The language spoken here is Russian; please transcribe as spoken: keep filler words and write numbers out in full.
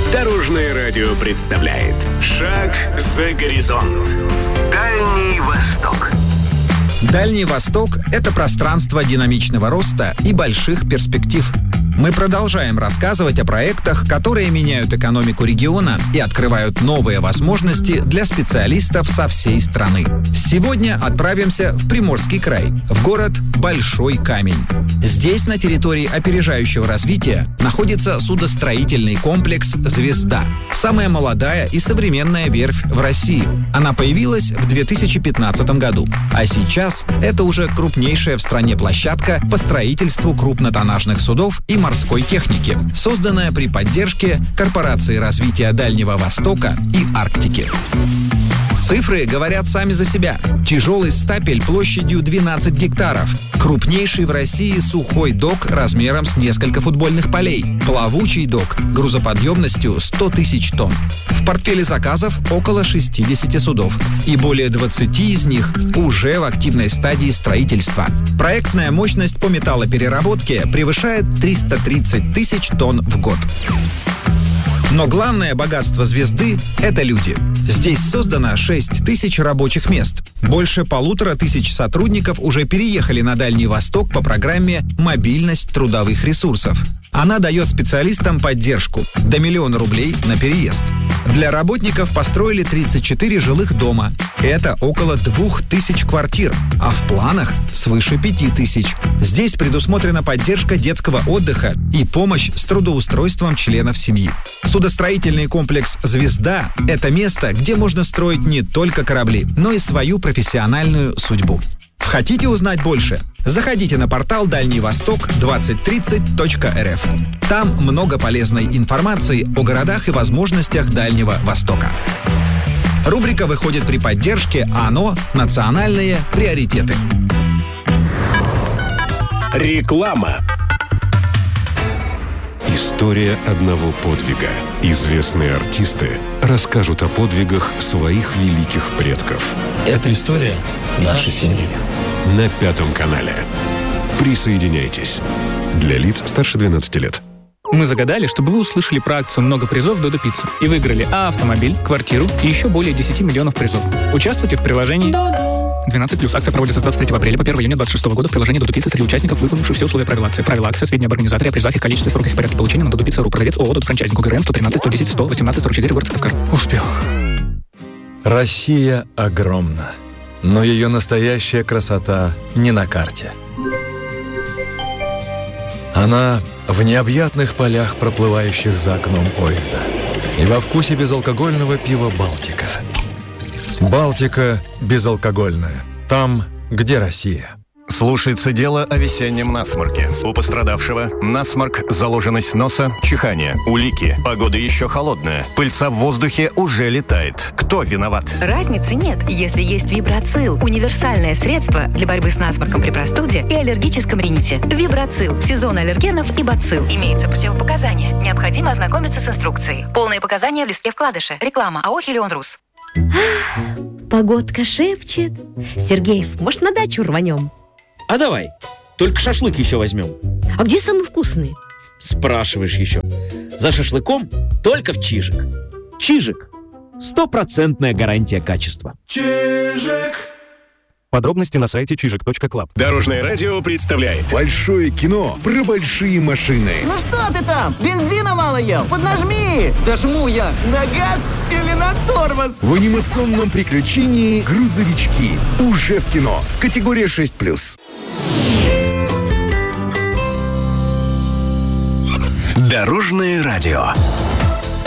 Дорожное радио представляет «Шаг за горизонт». Дальний Восток. Дальний Восток – это пространство динамичного роста и больших перспектив. Мы продолжаем рассказывать о проектах, которые меняют экономику региона и открывают новые возможности для специалистов со всей страны. Сегодня отправимся в Приморский край, в город Большой Камень. Здесь, на территории опережающего развития, находится судостроительный комплекс «Звезда». Самая молодая и современная верфь в России. Она появилась в две тысячи пятнадцатом году. А сейчас это уже крупнейшая в стране площадка по строительству крупнотоннажных судов и морской техники, созданная при поддержке Корпорации развития Дальнего Востока и Арктики. Цифры говорят сами за себя. Тяжелый стапель площадью двенадцать гектаров. Крупнейший в России сухой док размером с несколько футбольных полей. Плавучий док грузоподъемностью сто тысяч тонн. В портфеле заказов около шестьдесят судов. И более двадцати из них уже в активной стадии строительства. Проектная мощность по металлопереработке превышает триста тридцать тысяч тонн в год. Но главное богатство «Звезды» — это люди. Здесь создано шесть тысяч рабочих мест. Больше полутора тысяч сотрудников уже переехали на Дальний Восток по программе «Мобильность трудовых ресурсов». Она дает специалистам поддержку – до миллиона рублей на переезд. Для работников построили тридцать четыре жилых дома. Это около двух тысяч квартир, а в планах свыше пяти тысяч. Здесь предусмотрена поддержка детского отдыха и помощь с трудоустройством членов семьи. Судостроительный комплекс «Звезда» — это место, где можно строить не только корабли, но и свою профессиональную судьбу. Хотите узнать больше? Заходите на портал дальний восток двадцать тридцать точка эр эф. Там много полезной информации о городах и возможностях Дальнего Востока. Рубрика выходит при поддержке ОНО «Национальные приоритеты». Реклама. История одного подвига. Известные артисты расскажут о подвигах своих великих предков. Это история нашей семьи. На Пятом канале. Присоединяйтесь. Для лиц старше двенадцати лет. Мы загадали, чтобы вы услышали про акцию «Много призов Додо Пицца» и выиграли а автомобиль, квартиру и еще более десяти миллионов призов. Участвуйте в приложении двенадцать плюс. Акция проводится с двадцать третьего апреля по первого июня двадцать шестого года в приложении Додо Пицца среди участников, выполнивших все условия правил акции. Правила акции, сведения об организаторе, о призах и количестве, сроках и порядке получения на Додо Пицца точка ру. Продавец ООО «Додо Франчайзинг», УГРН сто тринадцать сто десять сто восемнадцать сорок четыре, город Сыктывкар. Успел. Россия огромна, но ее настоящая красота не на карте. Она в необъятных полях, проплывающих за окном поезда, и во вкусе безалкогольного пива «Балтика». «Балтика» безалкогольная. Там, где Россия. Слушается дело о весеннем насморке. У пострадавшего насморк, заложенность носа, чихание, улики. Погода еще холодная. Пыльца в воздухе уже летает. Кто виноват? Разницы нет, если есть Вибрацил. Универсальное средство для борьбы с насморком при простуде и аллергическом рините. Вибрацил. Сезон аллергенов и бацилл. Имеются противопоказания. Необходимо ознакомиться с инструкцией. Полные показания в листке вкладыша. Реклама АО «Хелион Рус». Погодка шепчет. Сергеев, может, на дачу рванем? А давай, только шашлык еще возьмем. А где самый вкусный? Спрашиваешь еще. За шашлыком только в Чижик. Чижик. Стопроцентная гарантия качества. Чижик. Подробности на сайте чижик точка клаб. Дорожное радио представляет большое кино про большие машины. Ну что ты там? Бензина мало ел? Поднажми! Да жму я. На газ или на тормоз? В анимационном приключении «Грузовички». Уже в кино. Категория шесть плюс. Дорожное радио.